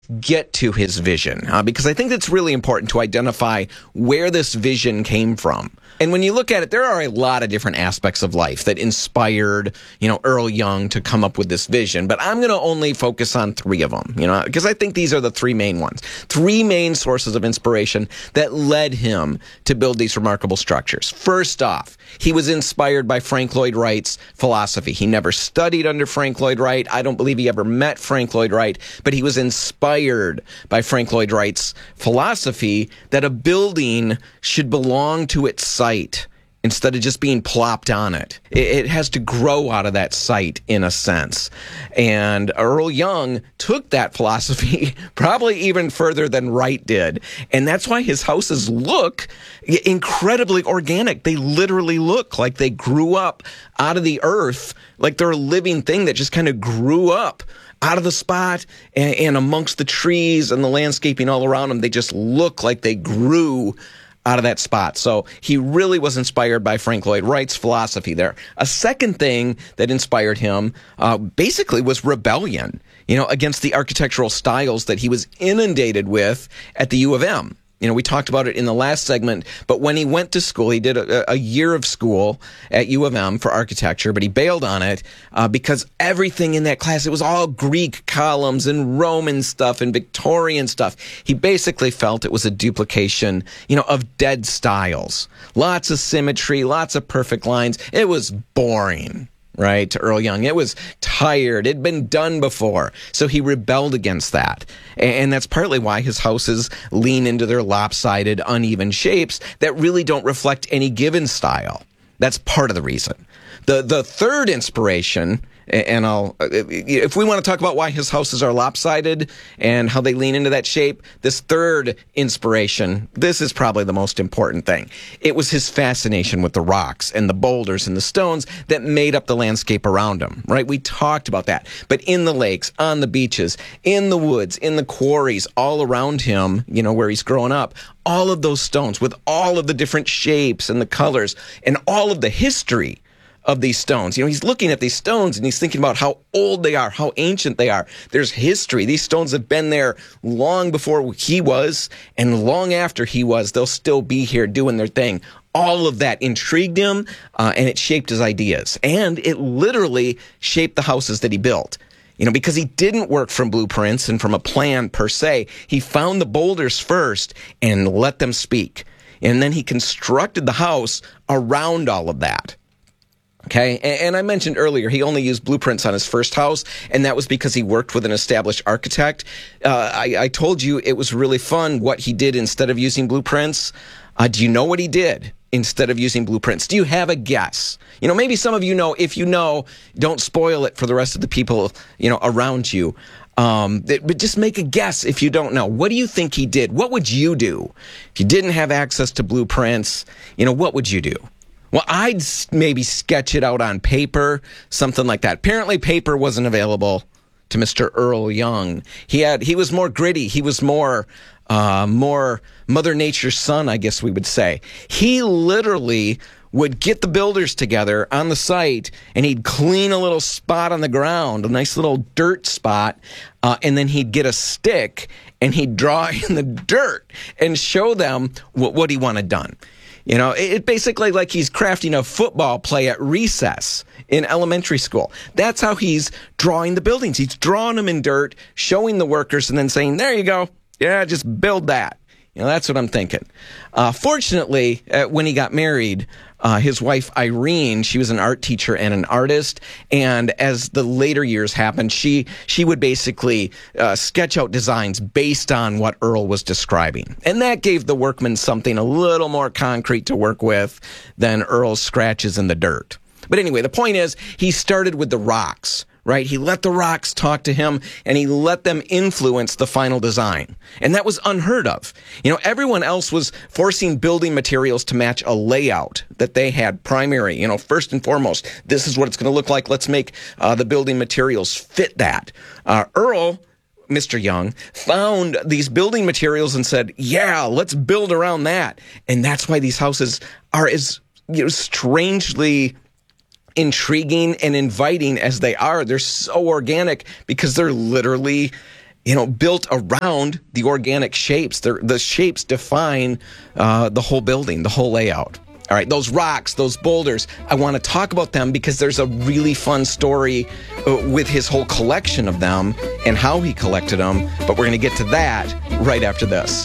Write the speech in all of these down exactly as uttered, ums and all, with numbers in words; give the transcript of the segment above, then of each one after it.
get to his vision, uh, because I think it's really important to identify where this vision came from. And when you look at it, there are a lot of different aspects of life that inspired, you know, Earl Young to come up with this vision. But I'm going to only focus on three of them, you know, because I think these are the three main ones. Three main sources of inspiration that led him to build these remarkable structures. First off, he was inspired by Frank Lloyd Wright's philosophy. He never studied under Frank Lloyd Wright. I don't believe he ever met Frank Lloyd Wright, but he was inspired by Frank Lloyd Wright's philosophy that a building should belong to its site instead of just being plopped on it. It has to grow out of that site in a sense. And Earl Young took that philosophy probably even further than Wright did. And that's why his houses look incredibly organic. They literally look like they grew up out of the earth, like they're a living thing that just kind of grew up out of the spot and, and amongst the trees and the landscaping all around them. They just look like they grew out of that spot. So he really was inspired by Frank Lloyd Wright's philosophy there. A second thing that inspired him uh, basically was rebellion, you know, against the architectural styles that he was inundated with at the U of M. You know, we talked about it in the last segment, but when he went to school, he did a, a year of school at U of M for architecture, but he bailed on it uh, because everything in that class, it was all Greek columns and Roman stuff and Victorian stuff. He basically felt it was a duplication, you know, of dead styles. Lots of symmetry, lots of perfect lines. It was boring. Right, to Earl Young. It was tired. It'd been done before. So he rebelled against that. And that's partly why his houses lean into their lopsided, uneven shapes that really don't reflect any given style. That's part of the reason. The the third inspiration, and I'll, if we want to talk about why his houses are lopsided and how they lean into that shape, this third inspiration, this is probably the most important thing. It was his fascination with the rocks and the boulders and the stones that made up the landscape around him, right? We talked about that. But in the lakes, on the beaches, in the woods, in the quarries, all around him, you know, where he's growing up, all of those stones with all of the different shapes and the colors and all of the history of these stones. You know, he's looking at these stones and he's thinking about how old they are, how ancient they are. There's history. These stones have been there long before he was, and long after he was, they'll still be here doing their thing. All of that intrigued him, uh, and it shaped his ideas. And it literally shaped the houses that he built. You know, because he didn't work from blueprints and from a plan per se. He found the boulders first and let them speak. And then he constructed the house around all of that. Okay, and I mentioned earlier, he only used blueprints on his first house, and that was because he worked with an established architect. Uh, I, I told you it was really fun what he did instead of using blueprints. Uh, do you know what he did instead of using blueprints? Do you have a guess? You know, maybe some of you know. If you know, don't spoil it for the rest of the people, you know, around you. Um, but just make a guess if you don't know. What do you think he did? What would you do if you didn't have access to blueprints? You know, what would you do? Well, I'd maybe sketch it out on paper, something like that. Apparently, paper wasn't available to Mister Earl Young. He had he was more gritty. He was more uh, more Mother Nature's son, I guess we would say. He literally would get the builders together on the site, and he'd clean a little spot on the ground, a nice little dirt spot, uh, and then he'd get a stick, and he'd draw in the dirt and show them what, what he wanted done. You know, it, it basically like he's crafting a football play at recess in elementary school. That's how he's drawing the buildings. He's drawing them in dirt, showing the workers, and then saying, there you go. Yeah, just build that. You know, that's what I'm thinking. Uh, fortunately, uh, when he got married, uh, his wife, Irene, she was an art teacher and an artist. And as the later years happened, she she would basically uh, sketch out designs based on what Earl was describing. And that gave the workmen something a little more concrete to work with than Earl's scratches in the dirt. But anyway, the point is, he started with the rocks. Right? He let the rocks talk to him, and he let them influence the final design. And that was unheard of. You know, everyone else was forcing building materials to match a layout that they had primary, you know, first and foremost. This is what it's going to look like. Let's make uh, the building materials fit that. Uh, Earl, Mister Young, found these building materials and said, yeah, let's build around that. And that's why these houses are as, you know, strangely intriguing and inviting as they are. They're so organic because they're literally you know, built around the organic shapes. They're, the shapes define uh, the whole building, the whole layout. All right, those rocks, those boulders, I want to talk about them because there's a really fun story uh, with his whole collection of them and how he collected them. But we're going to get to that right after this.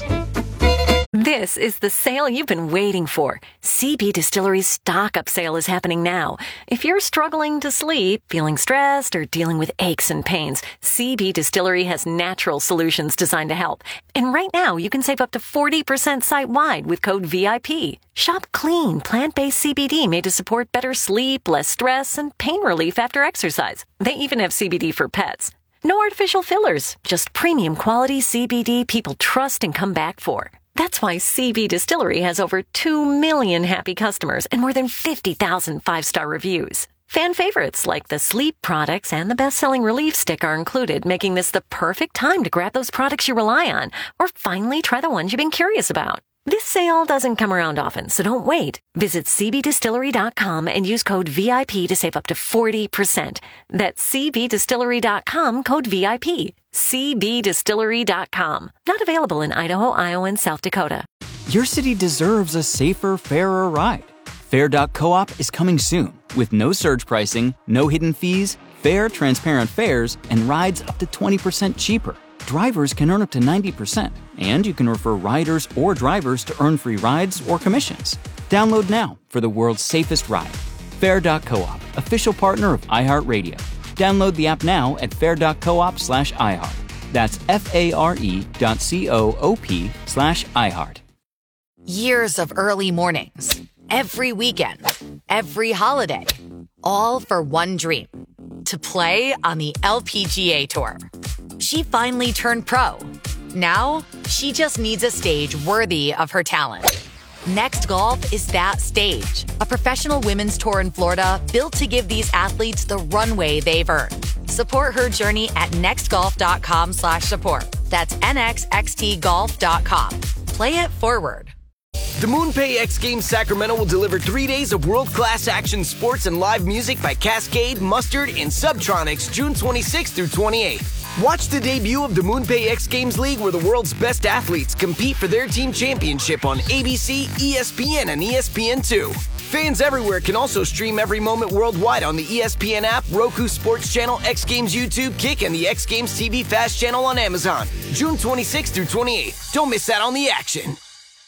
This is the sale you've been waiting for. C B Distillery's stock-up sale is happening now. If you're struggling to sleep, feeling stressed, or dealing with aches and pains, C B Distillery has natural solutions designed to help. And right now, you can save up to forty percent site-wide with code V I P. Shop clean, plant-based C B D made to support better sleep, less stress, and pain relief after exercise. They even have C B D for pets. No artificial fillers, just premium quality C B D people trust and come back for. That's why C B Distillery has over two million happy customers and more than fifty thousand five-star reviews. Fan favorites like the sleep products and the best-selling relief stick are included, making this the perfect time to grab those products you rely on or finally try the ones you've been curious about. This sale doesn't come around often, so don't wait. Visit C B distillery dot com and use code V I P to save up to forty percent. That's C B distillery dot com, code V I P. C B distillery dot com. Not available in Idaho, Iowa, and South Dakota. Your city deserves a safer, fairer ride. Fair dot coop is coming soon with no surge pricing, no hidden fees, fair, transparent fares, and rides up to twenty percent cheaper. Drivers can earn up to ninety percent, and you can refer riders or drivers to earn free rides or commissions. Download now for the world's safest ride. Fair dot coop, official partner of iHeartRadio. Download the app now at fair dot coop slash iHeart. That's F-A-R-E dot C-O-O-P slash iHeart. Years of early mornings, every weekend, every holiday, all for one dream, to play on the L P G A Tour. She finally turned pro. Now, she just needs a stage worthy of her talent. Next Golf is that stage, a professional women's tour in Florida built to give these athletes the runway they've earned. Support her journey at nextgolf.com slash support. That's N X X T golf dot com. Play it forward. The MoonPay X Games Sacramento will deliver three days of world-class action sports and live music by Cascade, Mustard, and Subtronics June twenty-sixth through twenty-eighth. Watch the debut of the MoonPay X Games League where the world's best athletes compete for their team championship on A B C, E S P N, and E S P N two. Fans everywhere can also stream every moment worldwide on the E S P N app, Roku Sports Channel, X Games YouTube, Kick, and the X Games T V Fast Channel on Amazon. June twenty-sixth through twenty-eighth. Don't miss out on the action.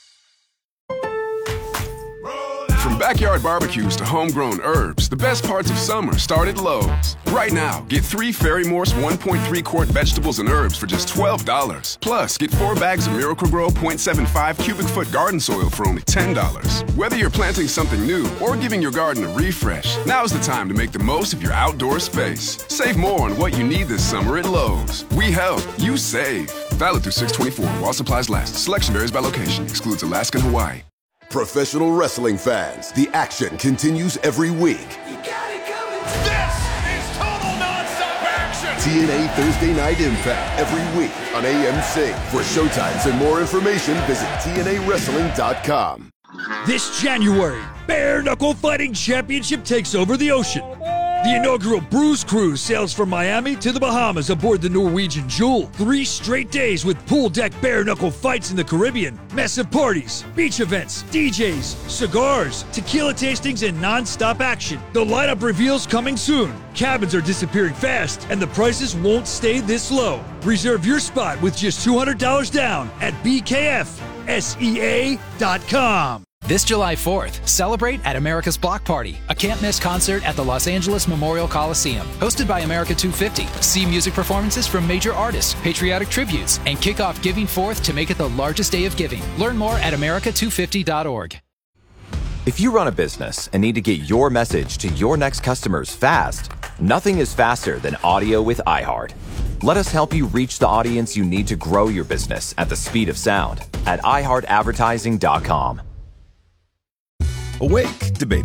From backyard barbecues to homegrown herbs, the best parts of summer start at Lowe's. Right now, get three Ferry Morse one point three quart vegetables and herbs for just twelve dollars. Plus, get four bags of Miracle-Gro zero point seven five cubic foot garden soil for only ten dollars. Whether you're planting something new or giving your garden a refresh, now's the time to make the most of your outdoor space. Save more on what you need this summer at Lowe's. We help, you save. Valid through six twenty-four while supplies last. Selection varies by location. Excludes Alaska and Hawaii. Professional wrestling fans, the action continues every week. You got it coming. This is total nonstop action. T N A Thursday Night Impact every week on A M C. For showtimes and more information, visit T N A wrestling dot com. This January, Bare Knuckle Fighting Championship takes over the ocean. The inaugural Bruise Cruise sails from Miami to the Bahamas aboard the Norwegian Jewel. Three straight days with pool deck bare knuckle fights in the Caribbean, massive parties, beach events, D Js, cigars, tequila tastings, and non-stop action. The lineup reveals coming soon. Cabins are disappearing fast, and the prices won't stay this low. Reserve your spot with just two hundred dollars down at B K F S E A dot com. This July fourth, celebrate at America's Block Party, a can't-miss concert at the Los Angeles Memorial Coliseum. Hosted by America two fifty. See music performances from major artists, patriotic tributes, and kick off Giving Forth to make it the largest day of giving. Learn more at America two fifty dot org. If you run a business and need to get your message to your next customers fast, nothing is faster than audio with iHeart. Let us help you reach the audience you need to grow your business at the speed of sound at i heart advertising dot com. Awake, debatable.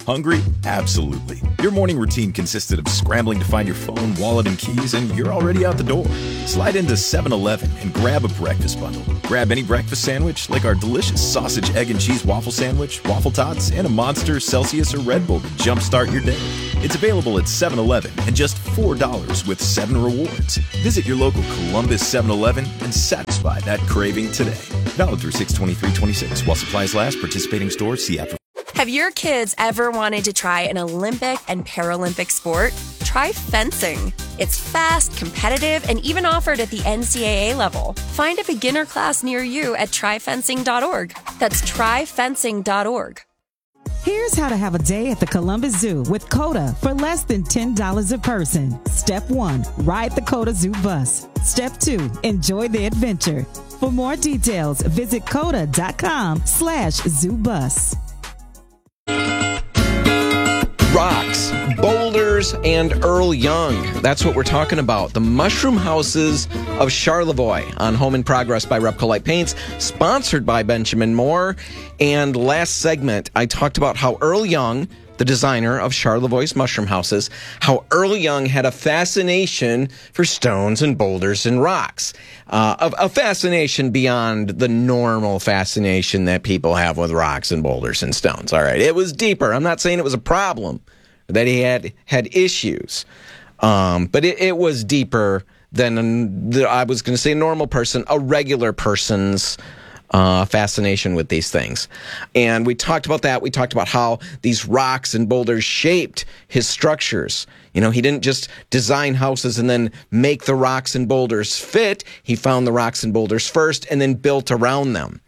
Hungry? Absolutely. Your morning routine consisted of scrambling to find your phone, wallet, and keys, and you're already out the door. Slide into seven eleven and grab a breakfast bundle. Grab any breakfast sandwich, like our delicious sausage, egg, and cheese waffle sandwich, waffle tots, and a Monster, Celsius, or Red Bull to jumpstart your day. It's available at seven eleven and just four dollars with seven rewards. Visit your local Columbus seven eleven and satisfy that craving today. Valid through six twenty-three twenty-six. While supplies last, participating stores, see app for... Have your kids ever wanted to try an Olympic and Paralympic sport? Try fencing. It's fast, competitive, and even offered at the N C double A level. Find a beginner class near you at try fencing dot org. That's try fencing dot org. Here's how to have a day at the Columbus Zoo with COTA for less than ten dollars a person. Step one, ride the COTA Zoo bus. Step two, enjoy the adventure. For more details, visit coda dot com slash zoo bus. Rocks, boulders, and Earl Young. That's what we're talking about. The Mushroom Houses of Charlevoix on Home in Progress by Repco Light Paints, sponsored by Benjamin Moore. And last segment, I talked about how Earl Young, the designer of Charlevoix's Mushroom Houses, how Earl Young had a fascination for stones and boulders and rocks. Uh, a, a fascination beyond the normal fascination that people have with rocks and boulders and stones. All right, it was deeper. I'm not saying it was a problem, that he had had issues. Um, but it, it was deeper than, the, I was going to say, a normal person, a regular person's Uh, fascination with these things. And we talked about that. We talked about how these rocks and boulders shaped his structures. You know, he didn't just design houses and then make the rocks and boulders fit. He found the rocks and boulders first and then built around them.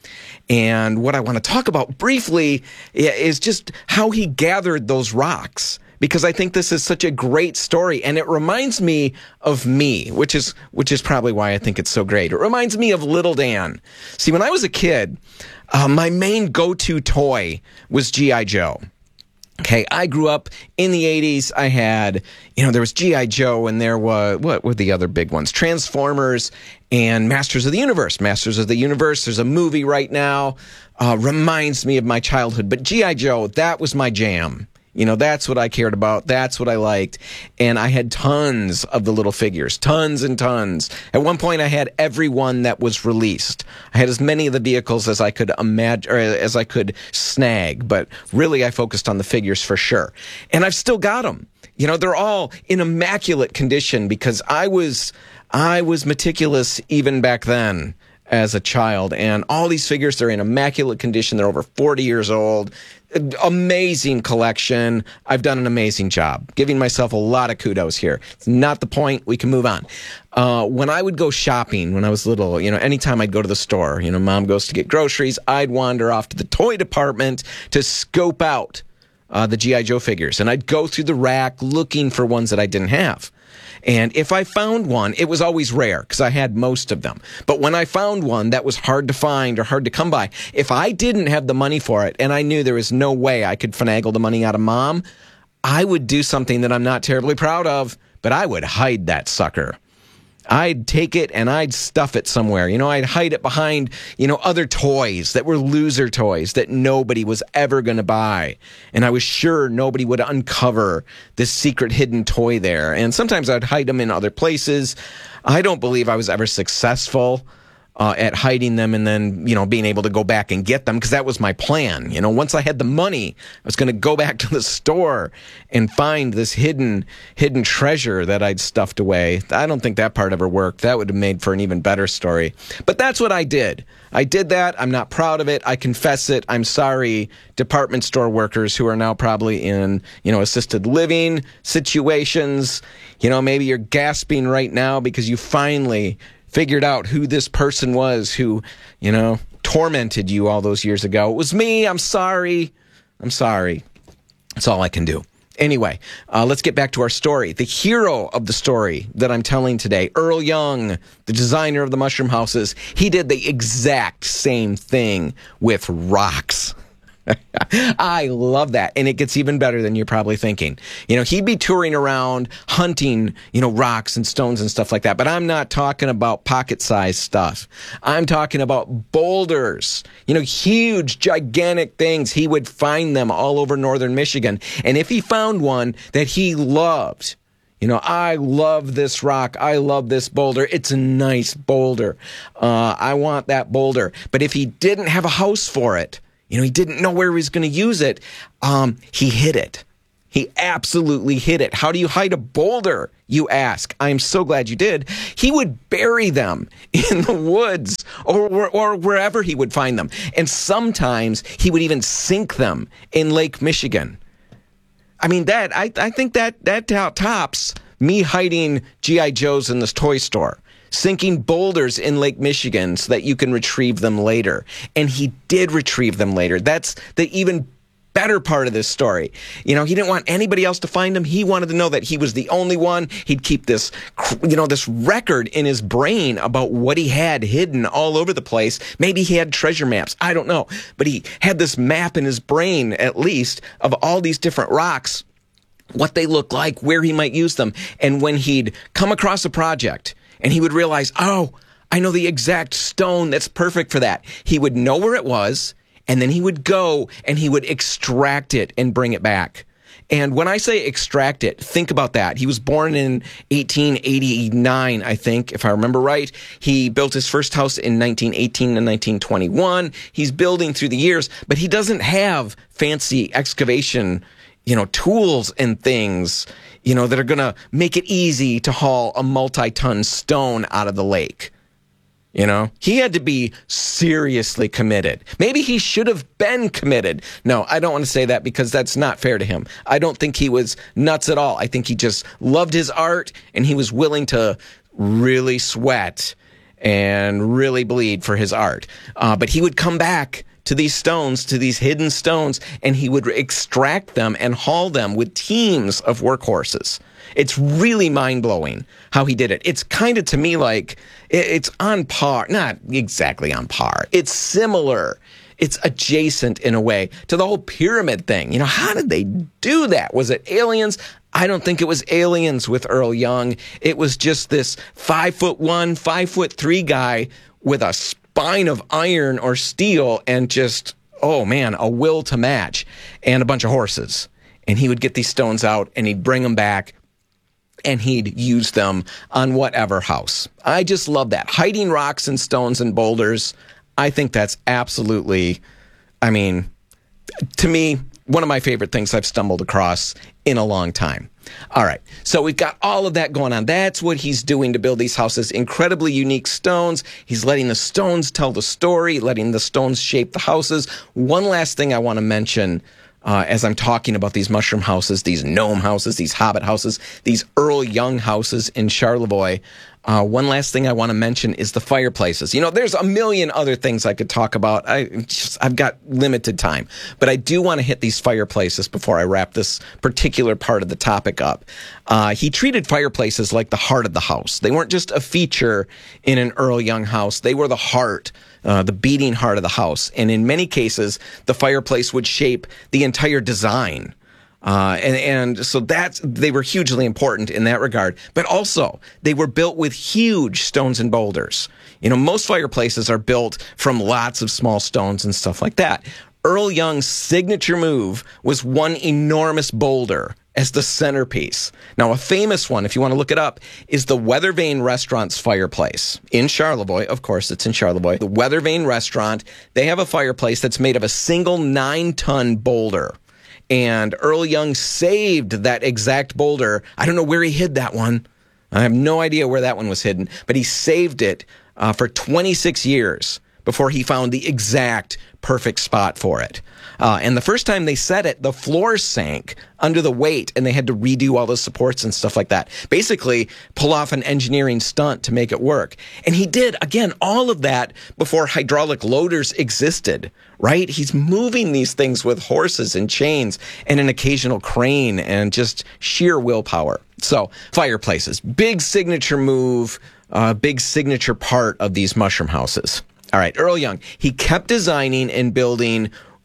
And what I want to talk about briefly is just how he gathered those rocks, because I think this is such a great story, and it reminds me of me, which is which is probably why I think it's so great. It reminds me of Little Dan. See, when I was a kid, uh, my main go-to toy was G I. Joe. Okay, I grew up in the eighties. I had, you know, there was G I. Joe, and there was, what were the other big ones? Transformers and Masters of the Universe. Masters of the Universe, there's a movie right now, uh, reminds me of my childhood. But G I. Joe, that was my jam. You know, that's what I cared about. That's what I liked. And I had tons of the little figures, tons and tons. At one point, I had every one that was released. I had as many of the vehicles as I could imagine, or as I could snag. But really, I focused on the figures for sure. And I've still got them. You know, they're all in immaculate condition because I was, I was meticulous even back then as a child. And all these figures, they're in immaculate condition. They're over forty years old. Amazing collection. I've done an amazing job. Giving myself a lot of kudos here. It's not the point. We can move on. Uh, when I would go shopping when I was little, you know, anytime I'd go to the store, you know, mom goes to get groceries, I'd wander off to the toy department to scope out uh, the G I. Joe figures. And I'd go through the rack looking for ones that I didn't have. And if I found one, it was always rare because I had most of them. But when I found one that was hard to find or hard to come by, if I didn't have the money for it and I knew there was no way I could finagle the money out of mom, I would do something that I'm not terribly proud of, but I would hide that sucker. I'd take it and I'd stuff it somewhere. You know, I'd hide it behind, you know, other toys that were loser toys that nobody was ever going to buy. And I was sure nobody would uncover this secret hidden toy there. And sometimes I'd hide them in other places. I don't believe I was ever successful uh, at hiding them and then, you know, being able to go back and get them, because that was my plan. You know, once I had the money, I was going to go back to the store and find this hidden hidden treasure that I'd stuffed away. I don't think that part ever worked. That would have made for an even better story. But that's what I did. I did that. I'm not proud of it. I confess it. I'm sorry, department store workers who are now probably in, you know, assisted living situations. You know, maybe you're gasping right now because you finally figured out who this person was who, you know, tormented you all those years ago. It was me. I'm sorry. I'm sorry. That's all I can do. Anyway, uh, let's get back to our story. The hero of the story that I'm telling today, Earl Young, the designer of the Mushroom Houses, he did the exact same thing with rocks. I love that. And it gets even better than you're probably thinking. You know, he'd be touring around hunting, you know, rocks and stones and stuff like that. But I'm not talking about pocket-sized stuff. I'm talking about boulders, you know, huge, gigantic things. He would find them all over northern Michigan. And if he found one that he loved, you know, I love this rock. I love this boulder. It's a nice boulder. Uh, I want that boulder. But if he didn't have a house for it, you know, he didn't know where he was going to use it, um, he hid it. He absolutely hid it. How do you hide a boulder, you ask? I'm so glad you did. He would bury them in the woods or, or, or wherever he would find them. And sometimes he would even sink them in Lake Michigan. I mean, that I, I think that that tops me hiding G I. Joes in this toy store, sinking boulders in Lake Michigan so that you can retrieve them later. And he did retrieve them later. That's the even better part of this story. You know, he didn't want anybody else to find him. He wanted to know that he was the only one. He'd keep this, you know, this record in his brain about what he had hidden all over the place. Maybe he had treasure maps. I don't know. But he had this map in his brain, at least, of all these different rocks, what they look like, where he might use them. And when he'd come across a project and he would realize, oh, I know the exact stone that's perfect for that, he would know where it was. And then he would go and he would extract it and bring it back. And when I say extract it, think about that. He was born in eighteen eighty-nine, I think, if I remember right. He built his first house in nineteen eighteen and nineteen twenty-one. He's building through the years, but he doesn't have fancy excavation, you know, tools and things, you know, that are going to make it easy to haul a multi-ton stone out of the lake. You know, he had to be seriously committed. Maybe he should have been committed. No, I don't want to say that because that's not fair to him. I don't think he was nuts at all. I think he just loved his art and he was willing to really sweat and really bleed for his art. Uh, but he would come back to these stones, to these hidden stones, and he would extract them and haul them with teams of workhorses. It's really mind-blowing how he did it. It's kind of, to me, like, it's on par. Not exactly on par. It's similar. It's adjacent in a way to the whole pyramid thing. You know, how did they do that? Was it aliens? I don't think it was aliens with Earl Young. It was just this five foot one, five foot three guy with a spine of iron or steel and just, oh man, a will to match and a bunch of horses. And he would get these stones out and he'd bring them back and he'd use them on whatever house. I just love that. Hiding rocks and stones and boulders, I think that's absolutely, I mean, to me, one of my favorite things I've stumbled across in a long time. All right, so we've got all of that going on. That's what he's doing to build these houses. Incredibly unique stones. He's letting the stones tell the story, letting the stones shape the houses. One last thing I want to mention Uh, as I'm talking about these mushroom houses, these gnome houses, these hobbit houses, these Earl Young houses in Charlevoix. Uh, one last thing I want to mention is the fireplaces. You know, there's a million other things I could talk about. I just, I've got limited time. But I do want to hit these fireplaces before I wrap this particular part of the topic up. Uh, he treated fireplaces like the heart of the house. They weren't just a feature in an Earl Young house. They were the heart, uh, the beating heart of the house. And in many cases, the fireplace would shape the entire design. Uh, and, and so that's, they were hugely important in that regard. But also, they were built with huge stones and boulders. You know, most fireplaces are built from lots of small stones and stuff like that. Earl Young's signature move was one enormous boulder as the centerpiece. Now, a famous one, if you want to look it up, is the Weather Vane Restaurant's fireplace in Charlevoix. Of course, it's in Charlevoix. The Weather Vane Restaurant, they have a fireplace that's made of a single nine-ton boulder. And Earl Young saved that exact boulder. I don't know where he hid that one. I have no idea where that one was hidden. But he saved it uh, for twenty-six years before he found the exact perfect spot for it. Uh, and the first time they set it, the floors sank under the weight, and they had to redo all the supports and stuff like that. Basically, pull off an engineering stunt to make it work. And he did, again, all of that before hydraulic loaders existed, right? He's moving these things with horses and chains and an occasional crane and just sheer willpower. So, fireplaces, big signature move, uh, big signature part of these mushroom houses. All right, Earl Young, he kept designing and building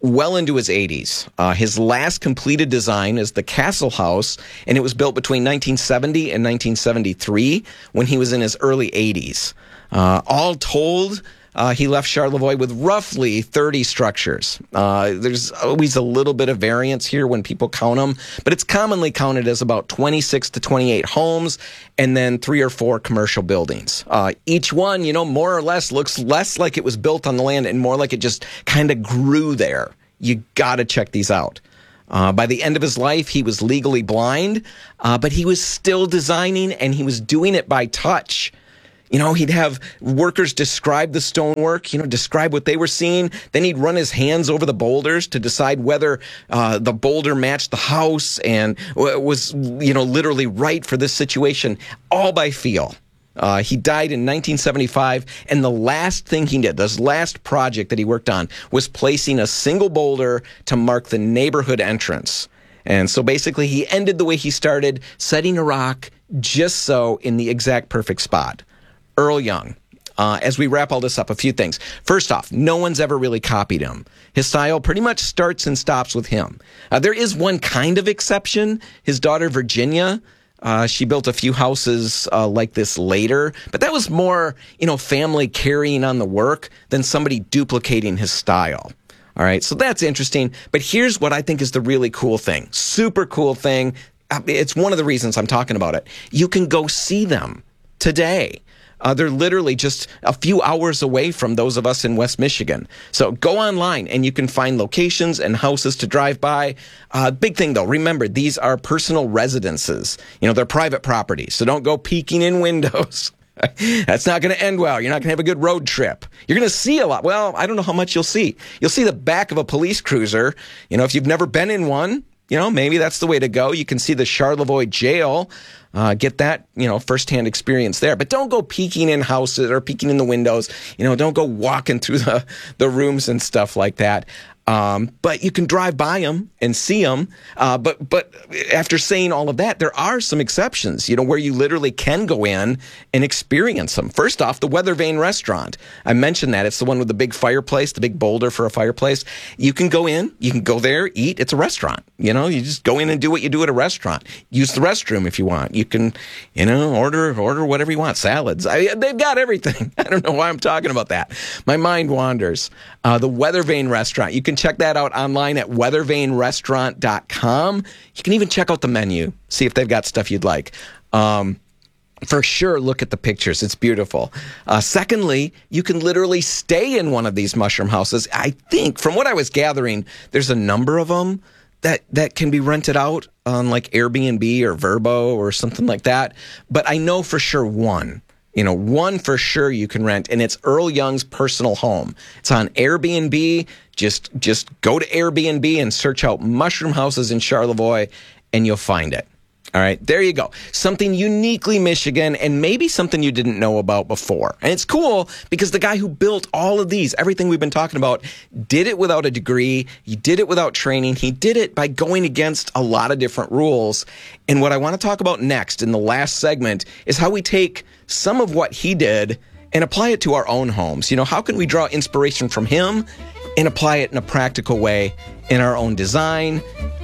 well into his eighties. Uh, his last completed design is the Castle House, and it was built between nineteen seventy and nineteen seventy-three when he was in his early eighties. Uh, all told, Uh, he left Charlevoix with roughly thirty structures. Uh, there's always a little bit of variance here when people count them, but it's commonly counted as about twenty-six to twenty-eight homes and then three or four commercial buildings. Uh, each one, you know, more or less looks less like it was built on the land and more like it just kind of grew there. You got to check these out. Uh, by the end of his life, he was legally blind, uh, but he was still designing and he was doing it by touch. You know, he'd have workers describe the stonework, you know, describe what they were seeing. Then he'd run his hands over the boulders to decide whether uh, the boulder matched the house and was, you know, literally right for this situation, all by feel. Uh, he died in nineteen seventy-five, and the last thing he did, this last project that he worked on, was placing a single boulder to mark the neighborhood entrance. And so basically he ended the way he started, setting a rock just so in the exact perfect spot. Earl Young. Uh, as we wrap all this up, a few things. First off, no one's ever really copied him. His style pretty much starts and stops with him. Uh, there is one kind of exception. His daughter, Virginia, uh, she built a few houses uh, like this later, but that was more, you know, family carrying on the work than somebody duplicating his style. All right, so that's interesting. But here's what I think is the really cool thing. Super cool thing. It's one of the reasons I'm talking about it. You can go see them today. Uh, they're literally just a few hours away from those of us in West Michigan. So go online and you can find locations and houses to drive by. Uh, big thing though, remember, these are personal residences. You know, they're private property. So don't go peeking in windows. That's not going to end well. You're not going to have a good road trip. You're going to see a lot. Well, I don't know how much you'll see. You'll see the back of a police cruiser. You know, if you've never been in one, you know, maybe that's the way to go. You can see the Charlevoix jail. Uh, get that, you know, firsthand experience there. But don't go peeking in houses or peeking in the windows. You know, don't go walking through the, the rooms and stuff like that. Um, but you can drive by them and see them. Uh, but but after saying all of that, there are some exceptions, you know, where you literally can go in and experience them. First off, the Weather Vane Restaurant. I mentioned that. It's the one with the big fireplace, the big boulder for a fireplace. You can go in, you can go there, eat. It's a restaurant. You know, you just go in and do what you do at a restaurant. Use the restroom if you want. You can, you know, order order whatever you want. Salads. I, they've got everything. I don't know why I'm talking about that. My mind wanders. Uh, the Weather Vane Restaurant. You can check that out online at weather vane restaurant dot com. You can even check out the menu, see if they've got stuff you'd like. Um, for sure, look at the pictures. It's beautiful. Uh, secondly, you can literally stay in one of these mushroom houses. I think, from what I was gathering, there's a number of them that, that can be rented out on like Airbnb or Vrbo or something like that. But I know for sure one. You know, one for sure you can rent, and it's Earl Young's personal home. It's on Airbnb. Just just go to Airbnb and search out mushroom houses in Charlevoix, and you'll find it. All right, there you go. Something uniquely Michigan, and maybe something you didn't know about before. And it's cool because the guy who built all of these, everything we've been talking about, did it without a degree. He did it without training. He did it by going against a lot of different rules. And what I want to talk about next in the last segment is how we take some of what he did and apply it to our own homes. You know, how can we draw inspiration from him and apply it in a practical way in our own design,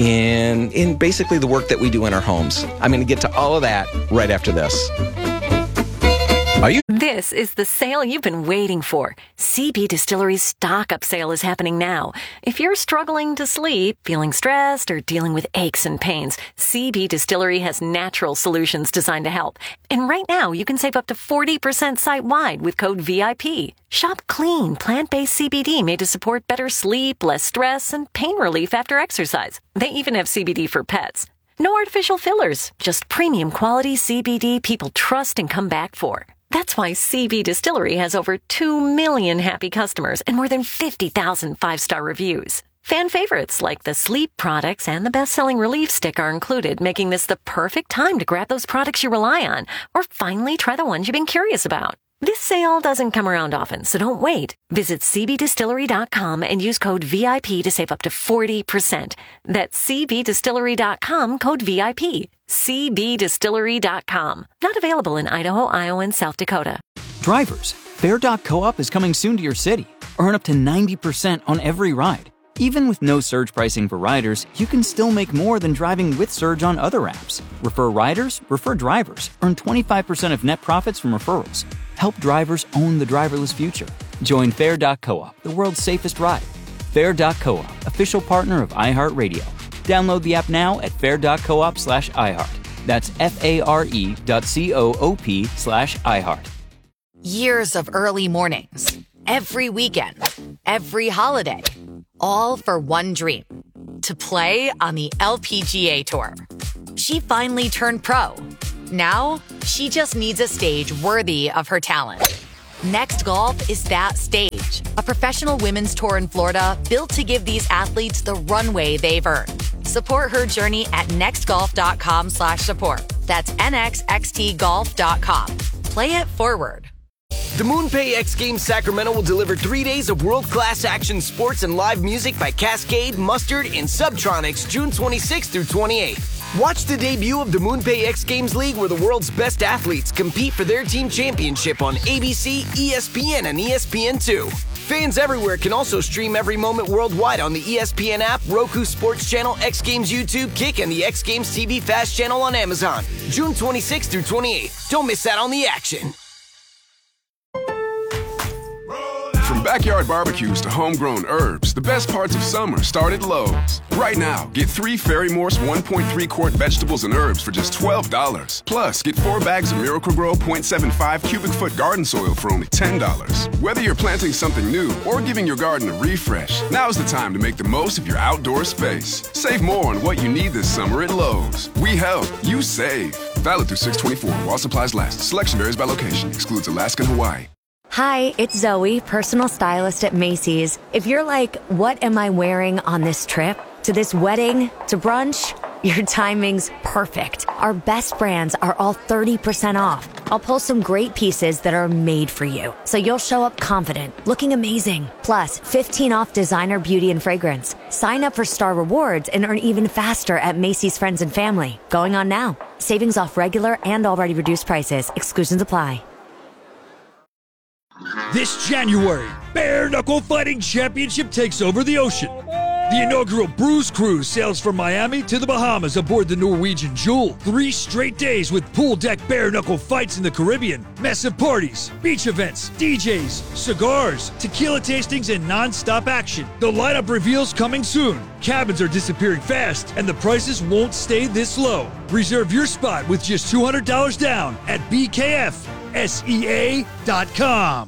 in in basically the work that we do in our homes. I'm going to get to all of that right after this. Are you? This is the sale you've been waiting for. C B Distillery's stock up sale is happening now. If you're struggling to sleep, feeling stressed, or dealing with aches and pains, C B Distillery has natural solutions designed to help. And right now, you can save up to forty percent site-wide with code V I P. Shop clean, plant-based C B D made to support better sleep, less stress, and pain relief after exercise. They even have C B D for pets. No artificial fillers, just premium quality C B D people trust and come back for. That's why C B Distillery has over two million happy customers and more than fifty thousand five-star reviews. Fan favorites like the sleep products and the best-selling relief stick are included, making this the perfect time to grab those products you rely on or finally try the ones you've been curious about. This sale doesn't come around often, so don't wait. Visit c b distillery dot com and use code V I P to save up to forty percent. That's c b distillery dot com, code V I P. c b distillery dot com. Not available in Idaho, Iowa, and South Dakota. Drivers, Fair dot co op is coming soon to your city. Earn up to ninety percent on every ride. Even with no surge pricing for riders, you can still make more than driving with Surge on other apps. Refer riders, refer drivers. Earn twenty-five percent of net profits from referrals. Help drivers own the driverless future. Join Fair dot coop, the world's safest ride. Fair dot coop, official partner of iHeartRadio. Download the app now at fair dot coop slash iHeart. That's F-A-R-E dot C-O-O-P slash iHeart. Years of early mornings, every weekend, every holiday, all for one dream, to play on the L P G A Tour. She finally turned pro. Now, she just needs a stage worthy of her talent. Next Golf is that stage, a professional women's tour in Florida built to give these athletes the runway they've earned. Support her journey at nextgolf.com slash support. That's N X X T golf dot com. Play it forward. The MoonPay X Games Sacramento will deliver three days of world-class action sports and live music by Cascade, Mustard, and Subtronics June twenty-sixth through twenty-eighth. Watch the debut of the MoonPay X Games League where the world's best athletes compete for their team championship on A B C, E S P N, and E S P N two. Fans everywhere can also stream every moment worldwide on the E S P N app, Roku Sports Channel, X Games YouTube, Kick, and the X Games T V Fast Channel on Amazon. June twenty-sixth through twenty-eighth. Don't miss out on the action. From backyard barbecues to homegrown herbs, the best parts of summer start at Lowe's. Right now, get three Ferry Morse one point three quart vegetables and herbs for just twelve dollars. Plus, get four bags of Miracle-Gro point seven five cubic foot garden soil for only ten dollars. Whether you're planting something new or giving your garden a refresh, now's the time to make the most of your outdoor space. Save more on what you need this summer at Lowe's. We help, you save. Valid through six twenty-four while supplies last. Selection varies by location. Excludes Alaska and Hawaii. Hi, it's Zoe, personal stylist at Macy's. If you're like, what am I wearing on this trip? To this wedding? To brunch? Your timing's perfect. Our best brands are all thirty percent off. I'll pull some great pieces that are made for you, so you'll show up confident, looking amazing. Plus, fifteen off designer beauty and fragrance. Sign up for Star Rewards and earn even faster at Macy's Friends and Family. Going on now. Savings off regular and already reduced prices. Exclusions apply. This January, Bare Knuckle Fighting Championship takes over the ocean. The inaugural Bruce Cruise sails from Miami to the Bahamas aboard the Norwegian Jewel. Three straight days with pool deck bare knuckle fights in the Caribbean, massive parties, beach events, D Js, cigars, tequila tastings, and non-stop action. The lineup reveals coming soon. Cabins are disappearing fast, and the prices won't stay this low. Reserve your spot with just two hundred dollars down at B K F S E A dot com.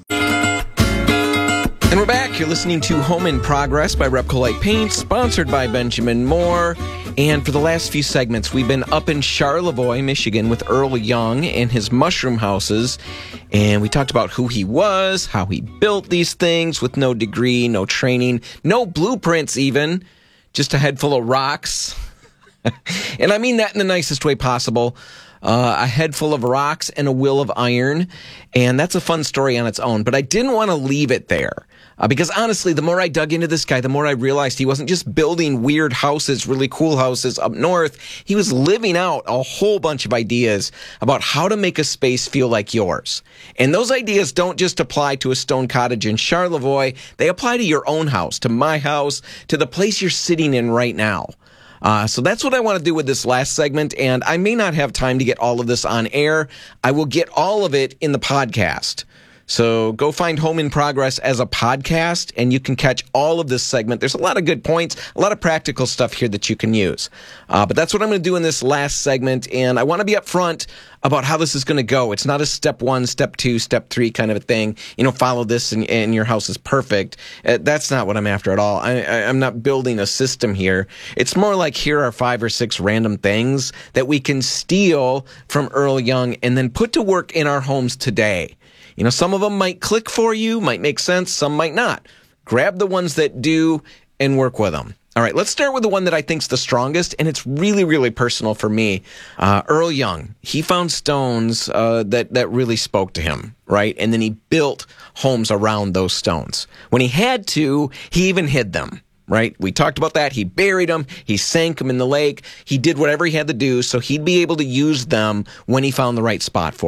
And we're back. You're listening to Home in Progress by Repcolite Paint, sponsored by Benjamin Moore. And for the last few segments, we've been up in Charlevoix, Michigan with Earl Young and his mushroom houses. And we talked about who he was, how he built these things with no degree, no training, no blueprints even, just a head full of rocks. And I mean that in the nicest way possible. Uh, a head full of rocks and a will of iron. And that's a fun story on its own. But I didn't want to leave it there. Uh, because honestly, the more I dug into this guy, the more I realized he wasn't just building weird houses, really cool houses up north. He was living out a whole bunch of ideas about how to make a space feel like yours. And those ideas don't just apply to a stone cottage in Charlevoix. They apply to your own house, to my house, to the place you're sitting in right now. Uh, so that's what I want to do with this last segment, and I may not have time to get all of this on air. I will get all of it in the podcast. So go find Home in Progress as a podcast, and you can catch all of this segment. There's a lot of good points, a lot of practical stuff here that you can use. Uh, but that's what I'm going to do in this last segment, and I want to be upfront about how this is going to go. It's not a step one, step two, step three kind of a thing. You know, follow this and, and your house is perfect. Uh, that's not what I'm after at all. I, I, I'm not building a system here. It's more like here are five or six random things that we can steal from Earl Young and then put to work in our homes today. You know, some of them might click for you, might make sense, some might not. Grab the ones that do and work with them. All right, let's start with the one that I think's the strongest, and it's really, really personal for me. Uh, Earl Young, he found stones uh, that, that really spoke to him, right? And then he built homes around those stones. When he had to, he even hid them, right? We talked about that. He buried them. He sank them in the lake. He did whatever he had to do so he'd be able to use them when he found the right spot for them.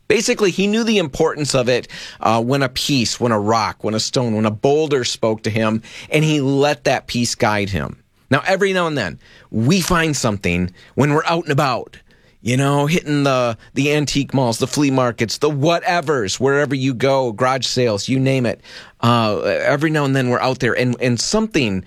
Basically, he knew the importance of it uh, when a piece, when a rock, when a stone, when a boulder spoke to him, and he let that piece guide him. Now, every now and then, we find something when we're out and about, you know, hitting the, the antique malls, the flea markets, the whatevers, wherever you go, garage sales, you name it. Uh, every now and then, we're out there, and, and something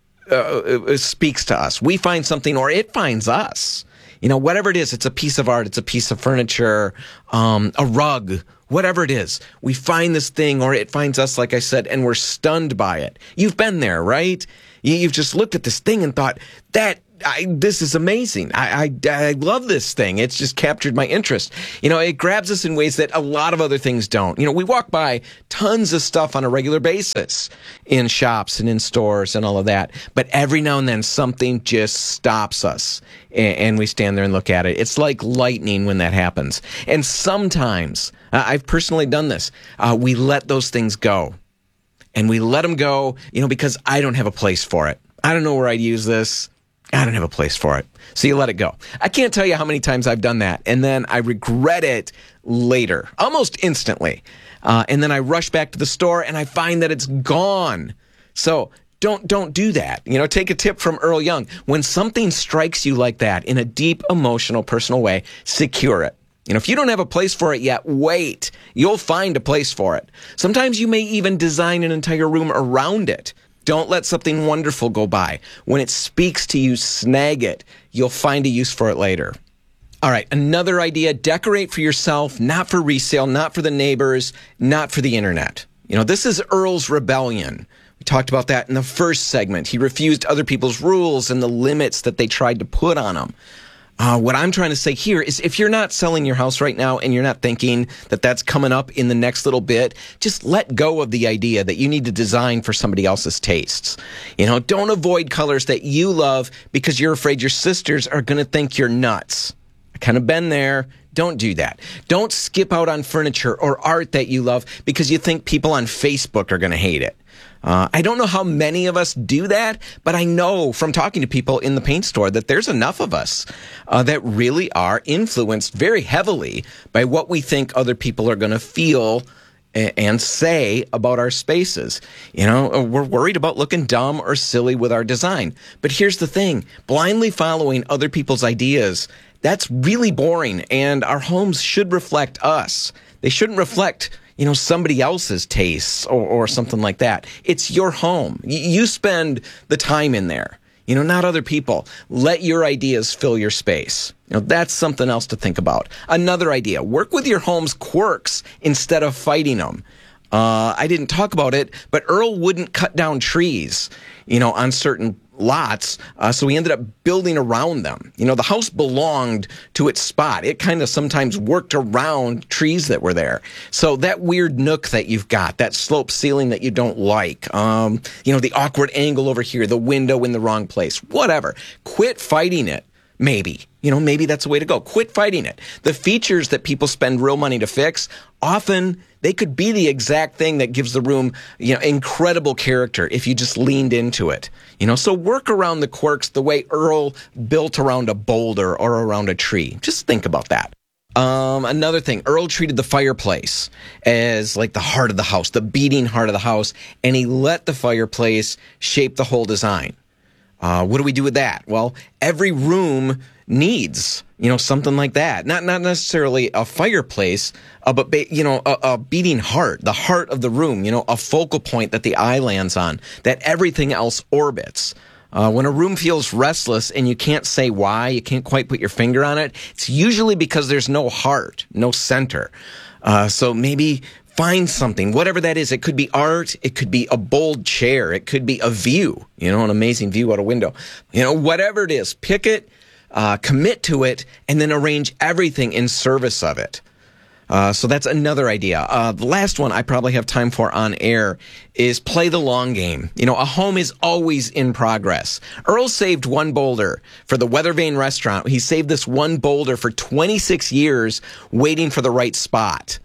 uh, speaks to us. We find something, or it finds us. You know, whatever it is, it's a piece of art, it's a piece of furniture, um, a rug, whatever it is. We find this thing, or it finds us, like I said, and we're stunned by it. You've been there, right? You've just looked at this thing and thought, that, I, this is amazing. I, I, I love this thing. It's just captured my interest. You know, it grabs us in ways that a lot of other things don't. You know, we walk by tons of stuff on a regular basis in shops and in stores and all of that. But every now and then something just stops us and, and we stand there and look at it. It's like lightning when that happens. And sometimes, uh, I've personally done this, uh, we let those things go. And we let them go, you know, because I don't have a place for it. I don't know where I'd use this. I don't have a place for it. So you let it go. I can't tell you how many times I've done that. And then I regret it later, almost instantly. Uh, and then I rush back to the store and I find that it's gone. So don't don't do that. You know, take a tip from Earl Young. When something strikes you like that in a deep, emotional, personal way, secure it. You know, if you don't have a place for it yet, wait. You'll find a place for it. Sometimes you may even design an entire room around it. Don't let something wonderful go by. When it speaks to you, snag it. You'll find a use for it later. All right, another idea, decorate for yourself, not for resale, not for the neighbors, not for the internet. You know, this is Earl's rebellion. We talked about that in the first segment. He refused other people's rules and the limits that they tried to put on him. Uh, what I'm trying to say here is if you're not selling your house right now and you're not thinking that that's coming up in the next little bit, just let go of the idea that you need to design for somebody else's tastes. You know, don't avoid colors that you love because you're afraid your sisters are going to think you're nuts. I kind of been there. Don't do that. Don't skip out on furniture or art that you love because you think people on Facebook are going to hate it. Uh, I don't know how many of us do that, but I know from talking to people in the paint store that there's enough of us uh, that really are influenced very heavily by what we think other people are going to feel a- and say about our spaces. You know, we're worried about looking dumb or silly with our design. But here's the thing, blindly following other people's ideas, that's really boring, and our homes should reflect us. They shouldn't reflect, you know, somebody else's tastes or, or something like that. It's your home. Y- you spend the time in there, you know, not other people. Let your ideas fill your space. You know, that's something else to think about. Another idea, work with your home's quirks instead of fighting them. Uh, I didn't talk about it, but Earl wouldn't cut down trees, you know, on certain lots, uh, so he ended up building around them. You know, the house belonged to its spot. It kind of sometimes worked around trees that were there. So that weird nook that you've got, that slope ceiling that you don't like, um, you know, the awkward angle over here, the window in the wrong place, whatever. Quit fighting it. Maybe. You know, maybe that's the way to go. Quit fighting it. The features that people spend real money to fix, often they could be the exact thing that gives the room, you know, incredible character if you just leaned into it. You know, so work around the quirks the way Earl built around a boulder or around a tree. Just think about that. Um, another thing, Earl treated the fireplace as like the heart of the house, the beating heart of the house, and he let the fireplace shape the whole design. Uh, what do we do with that? Well, every room needs, you know, something like that. Not not necessarily a fireplace, uh, but, ba- you know, a, a beating heart, the heart of the room, you know, a focal point that the eye lands on, that everything else orbits. Uh, when a room feels restless and you can't say why, you can't quite put your finger on it, it's usually because there's no heart, no center. Uh, so maybe find something, whatever that is. It could be art. It could be a bold chair. It could be a view, you know, an amazing view out a window. You know, whatever it is, pick it, uh, commit to it, and then arrange everything in service of it. Uh, so that's another idea. Uh, the last one I probably have time for on air is play the long game. You know, a home is always in progress. Earl saved one boulder for the Weather Vane restaurant. He saved this one boulder for twenty-six years waiting for the right spot.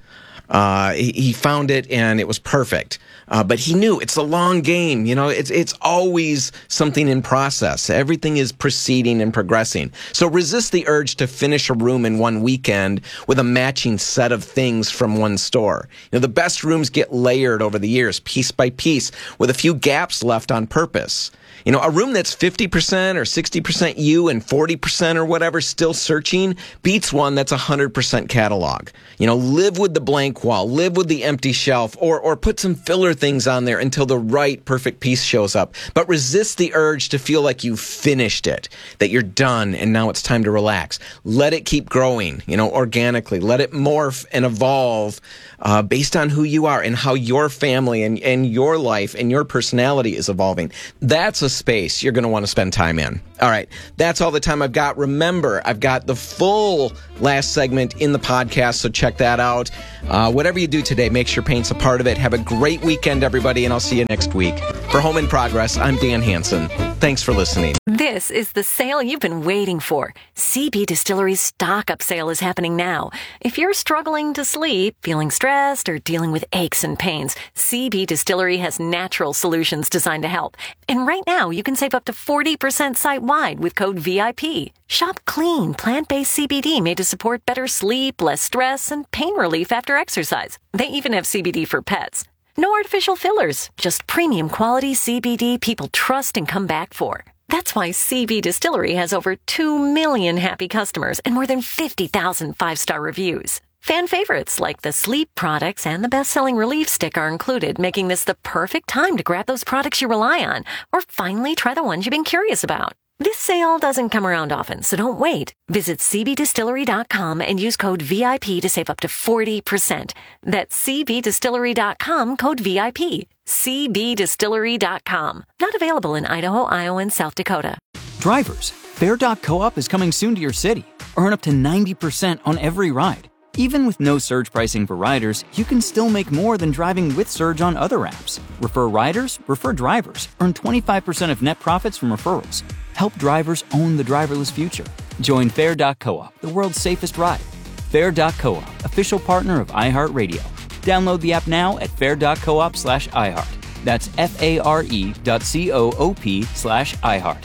Uh, he, he found it and it was perfect. Uh, but he knew it's a long game. You know, it's it's always something in process. Everything is proceeding and progressing. So resist the urge to finish a room in one weekend with a matching set of things from one store. You know, the best rooms get layered over the years, piece by piece, with a few gaps left on purpose. You know, a room that's fifty percent or sixty percent you and forty percent or whatever still searching beats one that's one hundred percent catalog. You know, live with the blank wall, live with the empty shelf, or or put some filler things on there until the right perfect piece shows up. But resist the urge to feel like you've finished it, that you're done and now it's time to relax. Let it keep growing, you know, organically. Let it morph and evolve uh, based on who you are and how your family and, and your life and your personality is evolving. That's a space you're going to want to spend time in. All right, that's all the time I've got. Remember, I've got the full last segment in the podcast, so check that out. Uh, whatever you do today, make sure paint's a part of it. Have a great weekend, everybody, and I'll see you next week. For Home in Progress, I'm Dan Hansen. Thanks for listening. This is the sale you've been waiting for. C B Distillery's stock-up sale is happening now. If you're struggling to sleep, feeling stressed, or dealing with aches and pains, C B Distillery has natural solutions designed to help. And right now, you can save up to forty percent site-wide with code V I P. Shop clean, plant-based C B D made to support better sleep, less stress, and pain relief after exercise. They even have C B D for pets. No artificial fillers, just premium quality C B D people trust and come back for. That's why C B Distillery has over two million happy customers and more than fifty thousand five-star reviews. Fan favorites like the sleep products and the best-selling relief stick are included, making this the perfect time to grab those products you rely on or finally try the ones you've been curious about. This sale doesn't come around often, so don't wait. Visit C B distillery dot com and use code V I P to save up to forty percent. That's C B distillery dot com, code V I P. C B distillery dot com. Not available in Idaho, Iowa, and South Dakota. Drivers, Fair dot Co-op is coming soon to your city. Earn up to ninety percent on every ride. Even with no surge pricing for riders, you can still make more than driving with Surge on other apps. Refer riders, refer drivers. Earn twenty-five percent of net profits from referrals. Help drivers own the driverless future. Join Fair dot Co-op, the world's safest ride. Fair dot Co-op, official partner of iHeartRadio. Download the app now at fair dot coop slash iHeart. That's F-A-R-E dot C-O-O-P slash iHeart.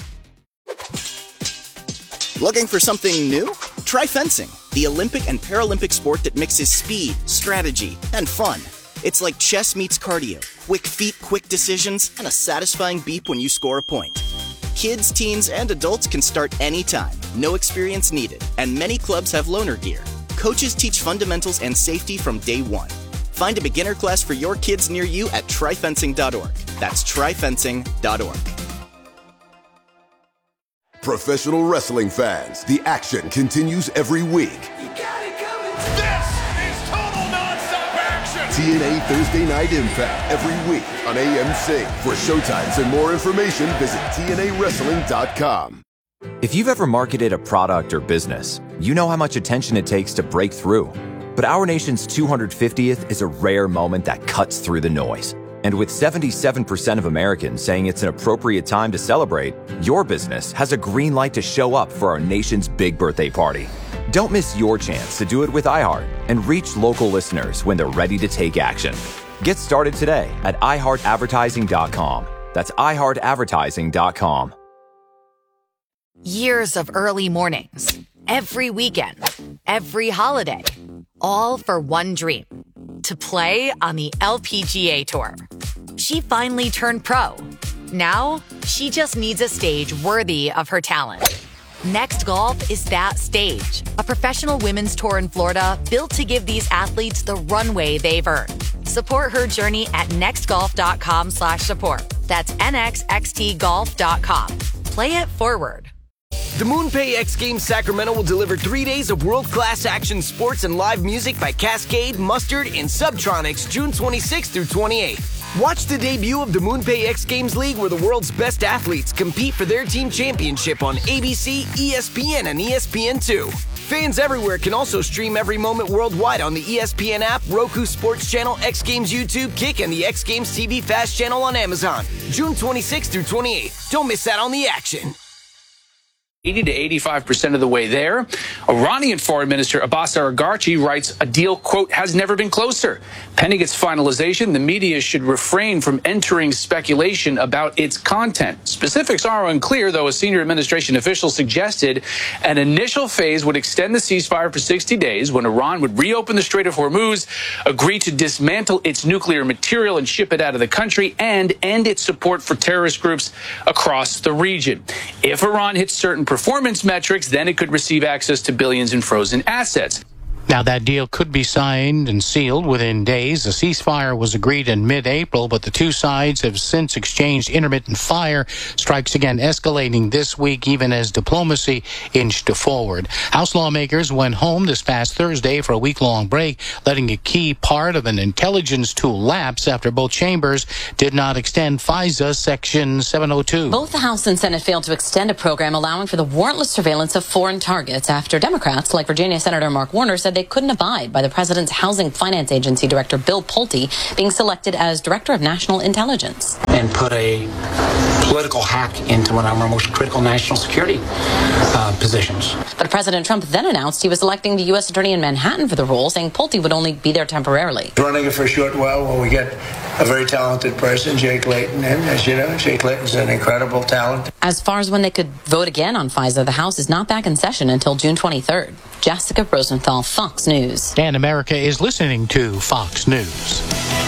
Looking for something new? Try fencing, the Olympic and Paralympic sport that mixes speed, strategy, and fun. It's like chess meets cardio, quick feet, quick decisions, and a satisfying beep when you score a point. Kids, teens, and adults can start anytime, no experience needed, and many clubs have loaner gear. Coaches teach fundamentals and safety from day one. Find a beginner class for your kids near you at try fencing dot org. That's try fencing dot org. Professional wrestling fans, the action continues every week. You got it coming. This is total nonstop action. T N A Thursday Night Impact every week on A M C. For showtimes and more information, visit T N A wrestling dot com. If you've ever marketed a product or business, you know how much attention it takes to break through. But our nation's two hundred fiftieth is a rare moment that cuts through the noise. And with seventy-seven percent of Americans saying it's an appropriate time to celebrate, your business has a green light to show up for our nation's big birthday party. Don't miss your chance to do it with iHeart and reach local listeners when they're ready to take action. Get started today at i heart advertising dot com. That's i heart advertising dot com. Years of early mornings, every weekend, every holiday, all for one dream, to play on the L P G A Tour. She finally turned pro. Now, she just needs a stage worthy of her talent. Next Golf is that stage, a professional women's tour in Florida built to give these athletes the runway they've earned. Support her journey at next golf dot com slash support. That's N X X T golf dot com. Play it forward. The MoonPay X Games Sacramento will deliver three days of world-class action sports and live music by Cascade, Mustard, and Subtronics June twenty-sixth through twenty-eighth. Watch the debut of the MoonPay X Games League, where the world's best athletes compete for their team championship on A B C, E S P N, and E S P N two. Fans everywhere can also stream every moment worldwide on the E S P N app, Roku Sports Channel, X Games YouTube, Kick, and the X Games T V Fast Channel on Amazon. June twenty-sixth through twenty-eighth. Don't miss out on the action. eighty to eighty-five percent of the way there. Iranian Foreign Minister Abbas Araghchi writes a deal, quote, has never been closer. Pending its finalization, the media should refrain from entering speculation about its content. Specifics are unclear, though a senior administration official suggested an initial phase would extend the ceasefire for sixty days when Iran would reopen the Strait of Hormuz, agree to dismantle its nuclear material and ship it out of the country, and end its support for terrorist groups across the region. If Iran hits certain performance metrics, then it could receive access to billions in frozen assets. Now, that deal could be signed and sealed within days. The ceasefire was agreed in mid-April, but the two sides have since exchanged intermittent fire, strikes again escalating this week, even as diplomacy inched forward. House lawmakers went home this past Thursday for a week-long break, letting a key part of an intelligence tool lapse after both chambers did not extend FISA Section seven oh two. Both the House and Senate failed to extend a program allowing for the warrantless surveillance of foreign targets after Democrats, like Virginia Senator Mark Warner, said they couldn't abide by the president's Housing Finance Agency director, Bill Pulte, being selected as Director of National Intelligence. And put a political hack into one of our most critical national security uh, positions. But President Trump then announced he was selecting the U S Attorney in Manhattan for the role, saying Pulte would only be there temporarily. Running it for a short while when we get a very talented person, Jake Layton, and as you know, Jake Layton's an incredible talent. As far as when they could vote again on FISA, the House is not back in session until June twenty-third. Jessica Rosenthal, Fox News. And America is listening to Fox News.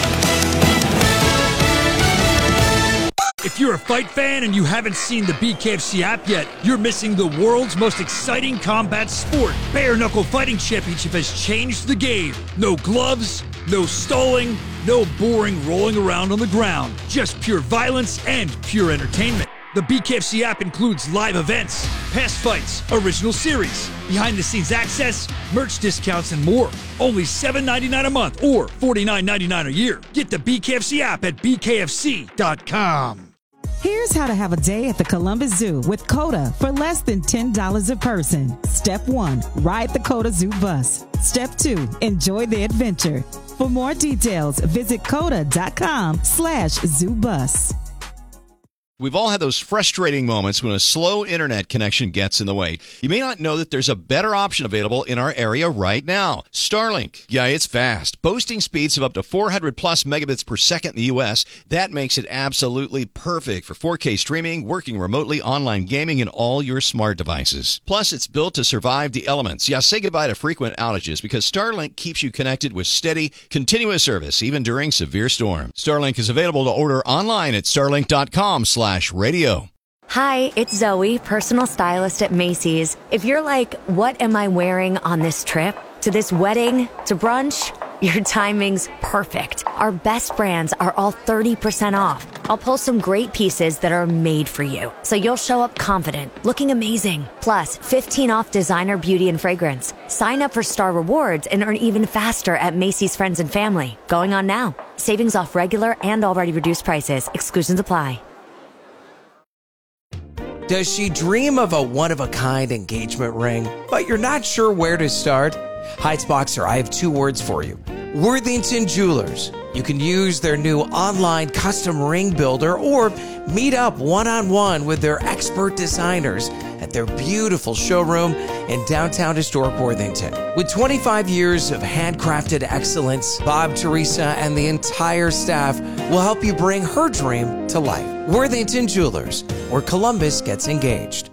If you're a fight fan and you haven't seen the B K F C app yet, you're missing the world's most exciting combat sport. Bare Knuckle Fighting Championship has changed the game. No gloves, no stalling, no boring rolling around on the ground. Just pure violence and pure entertainment. The B K F C app includes live events, past fights, original series, behind-the-scenes access, merch discounts, and more. Only seven dollars and ninety-nine cents a month or forty-nine dollars and ninety-nine cents a year. Get the B K F C app at B K F C dot com. Here's how to have a day at the Columbus Zoo with COTA for less than ten dollars a person. Step one, ride the COTA Zoo bus. Step two, enjoy the adventure. For more details, visit COTA.com slash zoo bus. We've all had those frustrating moments when a slow internet connection gets in the way. You may not know that there's a better option available in our area right now. Starlink. Yeah, it's fast. Boasting speeds of up to four hundred plus megabits per second in the U S. That makes it absolutely perfect for four K streaming, working remotely, online gaming, and all your smart devices. Plus, it's built to survive the elements. Yeah, say goodbye to frequent outages because Starlink keeps you connected with steady, continuous service, even during severe storms. Starlink is available to order online at starlink.com slash radio. Hi, it's Zoe, personal stylist at Macy's. If you're like, what am I wearing on this trip? To this wedding? To brunch? Your timing's perfect. Our best brands are all thirty percent off. I'll pull some great pieces that are made for you, so you'll show up confident, looking amazing. Plus, fifteen off designer beauty and fragrance. Sign up for Star Rewards and earn even faster at Macy's Friends and Family. Going on now. Savings off regular and already reduced prices. Exclusions apply. Does she dream of a one-of-a-kind engagement ring, but you're not sure where to start? Heights Boxer, I have two words for you. Worthington Jewelers. You can use their new online custom ring builder or meet up one-on-one with their expert designers at their beautiful showroom in downtown historic Worthington. With twenty-five years of handcrafted excellence, Bob, Teresa, and the entire staff will help you bring her dream to life. Worthington Jewelers, where Columbus gets engaged.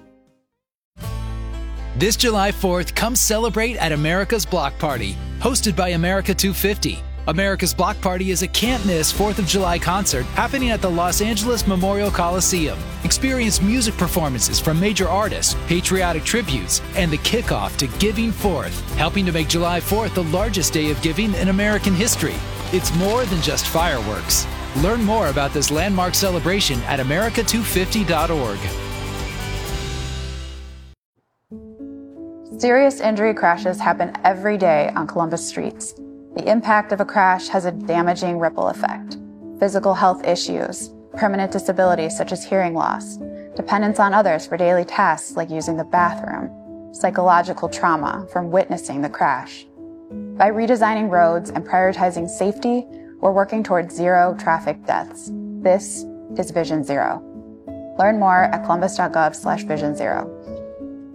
This July fourth, come celebrate at America's Block Party, hosted by America two fifty. America's Block Party is a can't-miss fourth of July concert happening at the Los Angeles Memorial Coliseum. Experience music performances from major artists, patriotic tributes, and the kickoff to Giving Forth, helping to make July fourth the largest day of giving in American history. It's more than just fireworks. Learn more about this landmark celebration at America two fifty dot org. Serious injury crashes happen every day on Columbus streets. The impact of a crash has a damaging ripple effect. Physical health issues, permanent disabilities such as hearing loss, dependence on others for daily tasks like using the bathroom, psychological trauma from witnessing the crash. By redesigning roads and prioritizing safety, we're working towards zero traffic deaths. This is Vision Zero. Learn more at columbus.gov slash vision zero.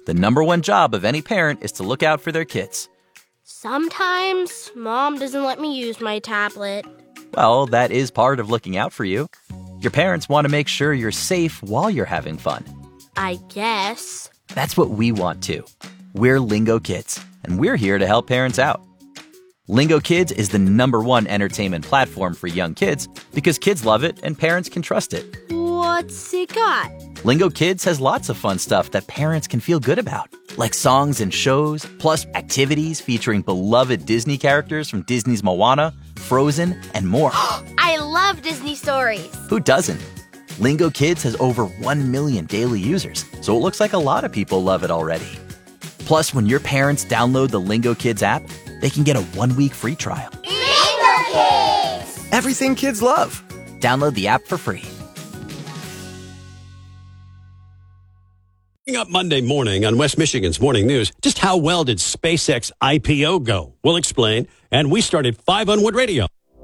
The number one job of any parent is to look out for their kids. Sometimes Mom doesn't let me use my tablet. Well, that is part of looking out for you. Your parents want to make sure you're safe while you're having fun. I guess. That's what we want too. We're Lingo Kids, and we're here to help parents out. Lingo Kids is the number one entertainment platform for young kids because kids love it and parents can trust it. What's it got? Lingo Kids has lots of fun stuff that parents can feel good about, like songs and shows, plus activities featuring beloved Disney characters from Disney's Moana, Frozen, and more. I love Disney stories. Who doesn't? Lingo Kids has over one million daily users, so it looks like a lot of people love it already. Plus, when your parents download the Lingo Kids app, they can get a one-week free trial. Lingo Kids! Everything kids love. Download the app for free. Coming up Monday morning on West Michigan's Morning News, just how well did SpaceX I P O go? We'll explain. And we started five on Wood Radio.